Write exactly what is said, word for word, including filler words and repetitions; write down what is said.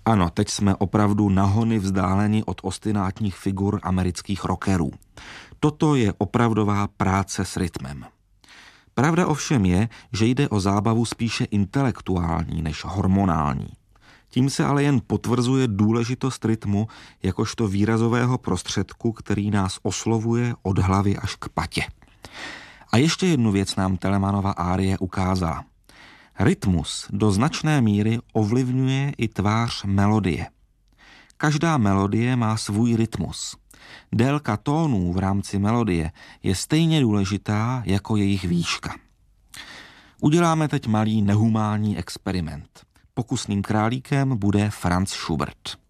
Ano, teď jsme opravdu na hony vzdáleni od ostinátních figur amerických rockerů. Toto je opravdová práce s rytmem. Pravda ovšem je, že jde o zábavu spíše intelektuální než hormonální. Tím se ale jen potvrzuje důležitost rytmu jakožto výrazového prostředku, který nás oslovuje od hlavy až k patě. A ještě jednu věc nám Telemanova árie ukázala. Rytmus do značné míry ovlivňuje i tvář melodie. Každá melodie má svůj rytmus. Délka tónů v rámci melodie je stejně důležitá jako jejich výška. Uděláme teď malý nehumánní experiment. Pokusným králíkem bude Franz Schubert.